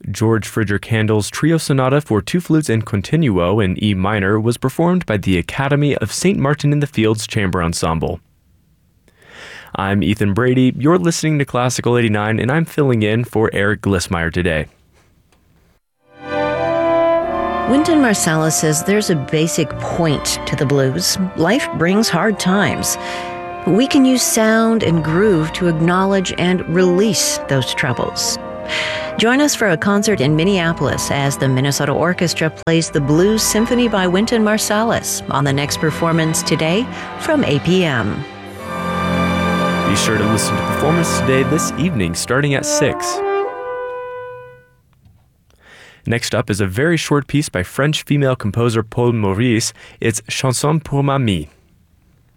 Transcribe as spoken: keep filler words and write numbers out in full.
George Frideric Handel's Trio Sonata for two flutes and continuo in E minor was performed by the Academy of Saint Martin in the Fields Chamber Ensemble. I'm Ethan Brady, you're listening to Classical eighty-nine, and I'm filling in for Eric Glissmeyer today. Wynton Marsalis says there's a basic point to the blues. Life brings hard times. We can use sound and groove to acknowledge and release those troubles. Join us for a concert in Minneapolis as the Minnesota Orchestra plays the Blues Symphony by Wynton Marsalis on the next performance today from eight p.m. Be sure to listen to performance today this evening starting at six. Next up is a very short piece by French female composer Paul Maurice. It's Chanson pour Mamie.